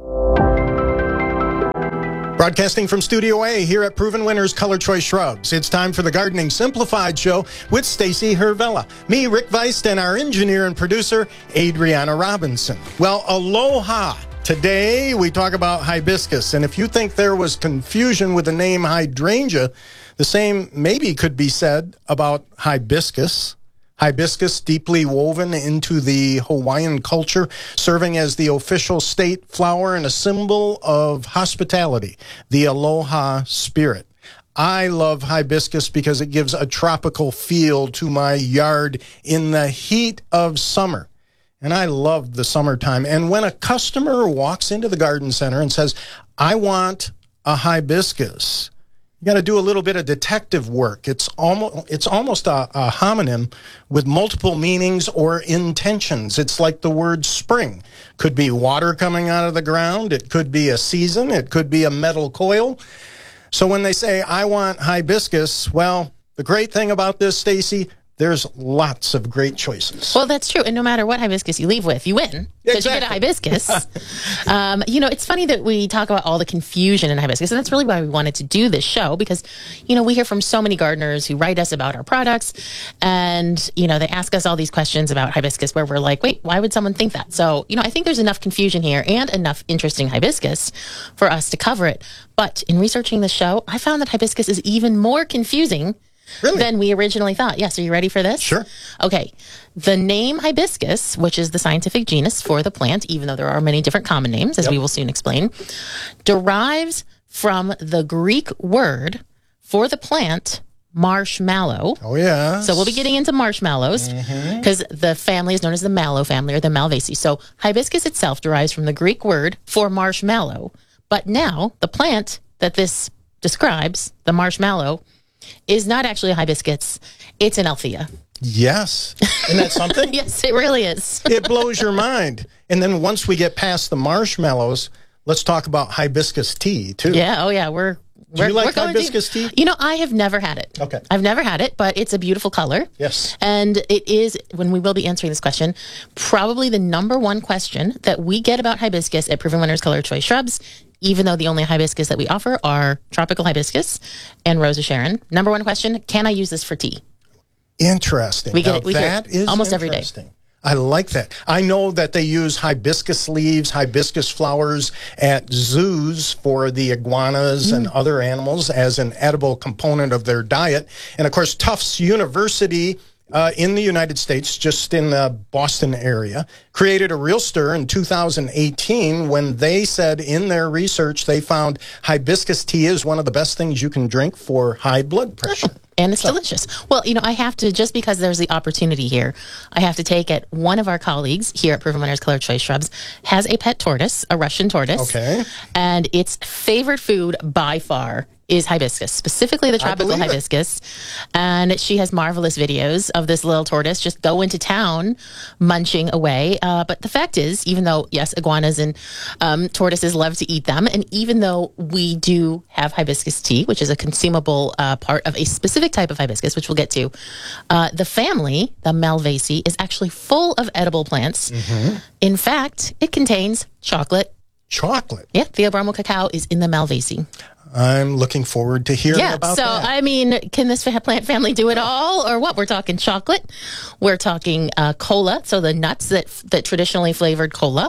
Broadcasting from Studio A here at Proven Winners Color Choice Shrubs. It's time for the Gardening Simplified Show with Stacy Hervella. Me, Rick Weist, and our engineer and producer, Adriana Robinson. Well, aloha. Today, we talk about hibiscus. And if you think there was confusion with the name hydrangea, the same maybe could be said about hibiscus. Hibiscus deeply woven into the Hawaiian culture, serving as the official state flower and a symbol of hospitality, the aloha spirit. I love hibiscus because it gives a tropical feel to my yard in the heat of summer. And I love the summertime. And when a customer walks into the garden center and says, I want a hibiscus, you got to do a little bit of detective work. It's almost it's almost a, a homonym with multiple meanings or intentions. It's like the word spring. Could be water coming out of the ground. It could be a season. It could be a metal coil. So when they say, I want hibiscus, well, the great thing about this, Stacy, there's lots of great choices. Well, that's true. And no matter what hibiscus you leave with, you win. Because exactly. You get a hibiscus. um, you know, it's funny that we talk about all the confusion in hibiscus. And that's really why we wanted to do this show. Because, you know, we hear from so many gardeners who write us about our products. And, you know, they ask us all these questions about hibiscus where we're like, wait, why would someone think that? So, you know, I think there's enough confusion here and enough interesting hibiscus for us to cover it. But in researching the show, I found that hibiscus is even more confusing Really? than we originally thought. Yes, are you ready for this? Sure. Okay. The name hibiscus, which is the scientific genus for the plant, even though there are many different common names, as yep. we will soon explain, derives from the Greek word for the plant, marshmallow. Oh, yeah. So we'll be getting into marshmallows because mm-hmm. the family is known as the mallow family or the Malvaceae. So hibiscus itself derives from the Greek word for marshmallow. But now the plant that this describes, the marshmallow, is not actually a hibiscus. It's an Althea. Yes. Isn't that something? Yes, it really is. It blows your mind. And then once we get past the marshmallows, let's talk about hibiscus tea, too. Yeah. Oh, yeah. We're Do we're, you like we're going hibiscus to, tea? You know, I have never had it. Okay. I've never had it, but it's a beautiful color. Yes. And it is, when we will be answering this question, probably the number one question that we get about hibiscus at Proven Winners Color Choice Shrubs, even though the only hibiscus that we offer are tropical hibiscus and Rosa Sharon. Number one question, can I use this for tea? Interesting. We get now, it. We that hear it is almost every day. I like that. I know that they use hibiscus leaves, hibiscus flowers at zoos for the iguanas mm. and other animals as an edible component of their diet. And, of course, Tufts University uh, in the United States, just in the Boston area, created a real stir in two thousand eighteen when they said in their research they found hibiscus tea is one of the best things you can drink for high blood pressure. Oh. And it's so delicious. Well, you know, I have to, just because there's the opportunity here, I have to take it. One of our colleagues here at Proven Winners Color Choice Shrubs has a pet tortoise, a Russian tortoise. Okay. And its favorite food by far is hibiscus, specifically the tropical hibiscus. And she has marvelous videos of this little tortoise just go into town munching away. Uh, but the fact is, even though, yes, iguanas and um, tortoises love to eat them, and even though we do have hibiscus tea, which is a consumable uh, part of a specific type of hibiscus, which we'll get to, uh, the family, the Malvaceae, is actually full of edible plants. Mm-hmm. In fact, it contains chocolate. Chocolate? Yeah, Theobromel cacao is in the Malvaceae. I'm looking forward to hearing yeah, about so, that. I mean, can this fa- plant family do it all or what? We're talking chocolate. We're talking uh, cola, so the nuts that that traditionally flavored cola.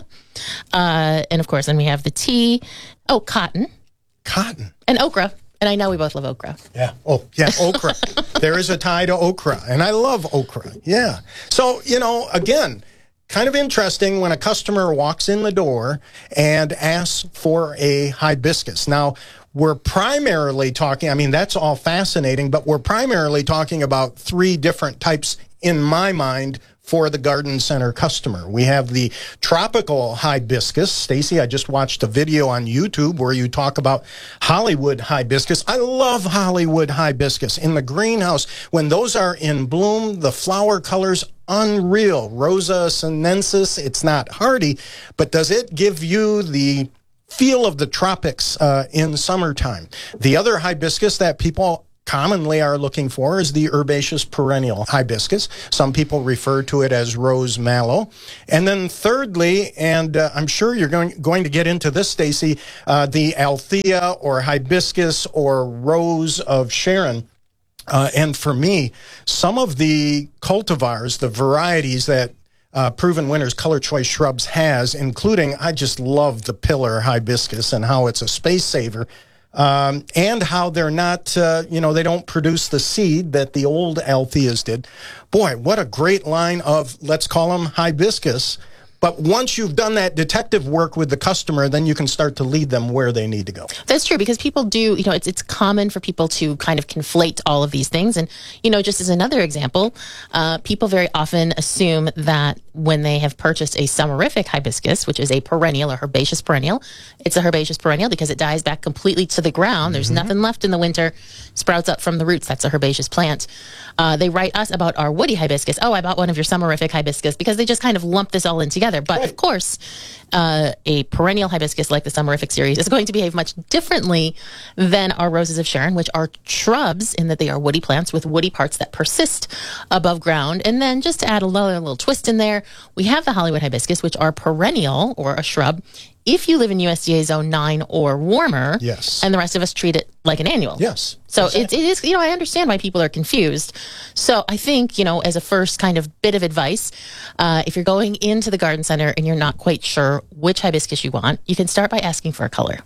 Uh, and, of course, then we have the tea. Oh, cotton. Cotton. And okra. And I know we both love okra. Yeah. Oh, yeah, okra. There is a tie to okra, and I love okra. Yeah. So, you know, again, kind of interesting when a customer walks in the door and asks for a hibiscus. Now, we're primarily talking, I mean, that's all fascinating, but we're primarily talking about three different types in my mind for the garden center customer. We have the tropical hibiscus. Stacy, I just watched a video on YouTube where you talk about Hollywood hibiscus. I love Hollywood hibiscus. In the greenhouse, when those are in bloom, the flower colors unreal. Rosa sinensis, it's not hardy, but does it give you the feel of the tropics uh, in summertime? The other hibiscus that people commonly are looking for is the herbaceous perennial hibiscus. Some people refer to it as rose mallow. And then thirdly, and uh, I'm sure you're going, going to get into this, Stacy, uh, the Althea or hibiscus or rose of Sharon. Uh, and for me, some of the cultivars, the varieties that uh, Proven Winners Color Choice Shrubs has, including, I just love the pillar hibiscus and how it's a space saver. Um, and how they're not, uh, you know, they don't produce the seed that the old Altheas did. Boy, what a great line of, let's call them hibiscus. But once you've done that detective work with the customer, then you can start to lead them where they need to go. That's true, because people do, you know, it's it's common for people to kind of conflate all of these things. And, you know, just as another example, uh, people very often assume that when they have purchased a summerific hibiscus, which is a perennial or herbaceous perennial, it's a herbaceous perennial because it dies back completely to the ground. There's mm-hmm. nothing left in the winter, sprouts up from the roots. That's a herbaceous plant. Uh, they write us about our woody hibiscus. Oh, I bought one of your summerific hibiscus, because they just kind of lump this all in together. But right. of course, uh, a perennial hibiscus like the summerific series is going to behave much differently than our roses of Sharon, which are shrubs in that they are woody plants with woody parts that persist above ground. And then just to add a little, a little twist in there, we have the Hollywood hibiscus, which are perennial or a shrub if you live in U S D A zone nine or warmer. Yes. And the rest of us treat it like an annual. Yes. So it, it is, you know, I understand why people are confused. So I think, you know, as a first kind of bit of advice, uh, if you're going into the garden center and you're not quite sure which hibiscus you want, you can start by asking for a color.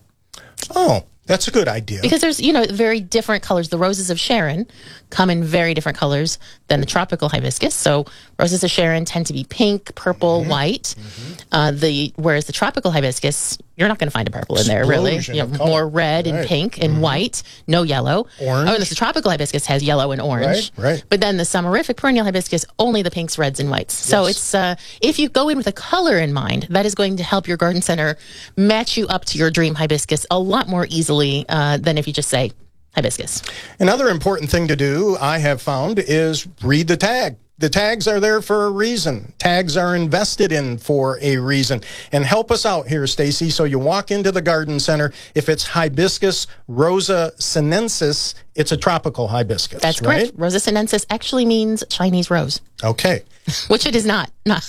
Oh, that's a good idea. Because there's, you know, very different colors. The roses of Sharon come in very different colors than the tropical hibiscus. So roses of Sharon tend to be pink, purple, mm-hmm. white. Mm-hmm. Uh, the whereas the tropical hibiscus, you're not going to find a purple in there, really. You know, more red and right. pink and mm-hmm. white, no yellow. Orange. Oh, and the tropical hibiscus has yellow and orange. Right, right. But then the summerific perennial hibiscus, only the pinks, reds, and whites. So yes. it's uh, if you go in with a color in mind, that is going to help your garden center match you up to your dream hibiscus a lot more easily uh, than if you just say hibiscus. Another important thing to do, I have found, is read the tag. The tags are there for a reason. Tags are invested in for a reason. And help us out here, Stacy. So you walk into the garden center. If it's hibiscus rosa sinensis, it's a tropical hibiscus. That's right? correct. Rosa sinensis actually means Chinese rose. Okay. Which it is not. not.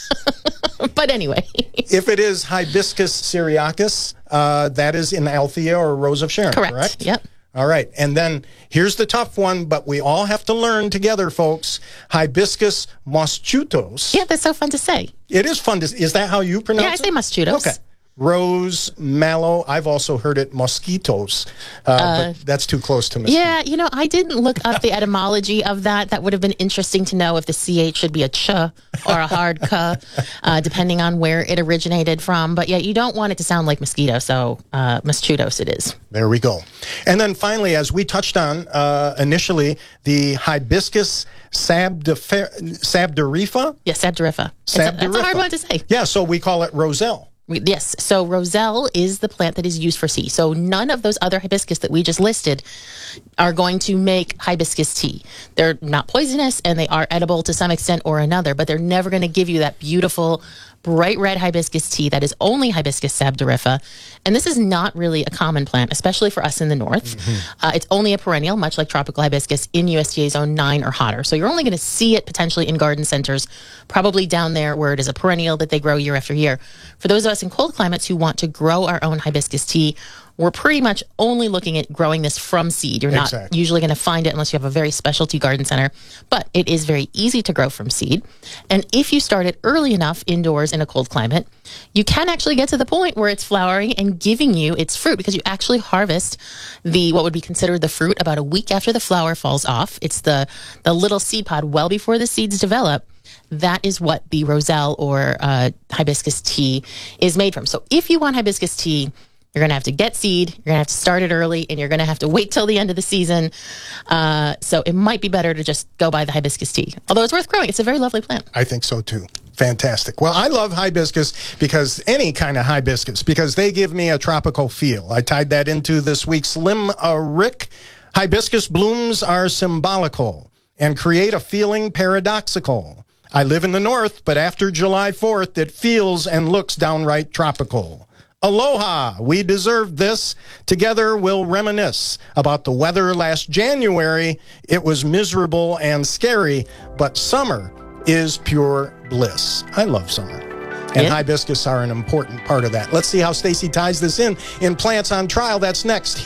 But anyway. If it is hibiscus syriacus, uh, that is in Althea or Rose of Sharon, correct? correct? Yep. All right. And then here's the tough one, but we all have to learn together, folks. Hibiscus mosquitoes. Yeah, that's so fun to say. It is fun to Is that how you pronounce it? Yeah, I say mosquitoes. Okay. Rose mallow. I've also heard it mosquitoes, uh, uh, but that's too close to mosquito. Yeah, you know, I didn't look up the etymology of that. That would have been interesting to know if the C H should be a ch or a hard k, uh, depending on where it originated from. But yeah, you don't want it to sound like mosquito, so uh, mosquitoes it is. There we go. And then finally, as we touched on uh, initially, the hibiscus sabdifera. Sabdirifa? Yes, sabdirifa. Sabdirifa. That's a hard one to say. Yeah, so we call it roselle. Yes. So roselle is the plant that is used for tea. So none of those other hibiscus that we just listed are going to make hibiscus tea. They're not poisonous and they are edible to some extent or another, but they're never going to give you that beautiful bright red hibiscus tea that is only Hibiscus sabdirifa. And this is not really a common plant, especially for us in the north. Mm-hmm. Uh, it's only a perennial, much like tropical hibiscus, in U S D A zone nine or hotter. So you're only going to see it potentially in garden centers, probably down there where it is a perennial that they grow year after year. For those of us in cold climates who want to grow our own hibiscus tea, we're pretty much only looking at growing this from seed. You're not Exactly. usually going to find it unless you have a very specialty garden center, but it is very easy to grow from seed. And if you start it early enough indoors in a cold climate, you can actually get to the point where it's flowering and giving you its fruit, because you actually harvest the what would be considered the fruit about a week after the flower falls off. It's the, the little seed pod well before the seeds develop. That is what the roselle or uh, hibiscus tea is made from. So if you want hibiscus tea, you're going to have to get seed, you're going to have to start it early, and you're going to have to wait till the end of the season. Uh, so it might be better to just go buy the hibiscus tea. Although it's worth growing. It's a very lovely plant. I think so too. Fantastic. Well, I love hibiscus because any kind of hibiscus, because they give me a tropical feel. I tied that into this week's Limerick. Hibiscus blooms are symbolical and create a feeling paradoxical. I live in the north, but after July fourth, it feels and looks downright tropical. Aloha, we deserve this. Together we'll reminisce about the weather last January. It was miserable and scary, but summer is pure bliss. I love summer. And Yeah. hibiscus are an important part of that. Let's see how Stacy ties this in in Plants on Trial. That's next.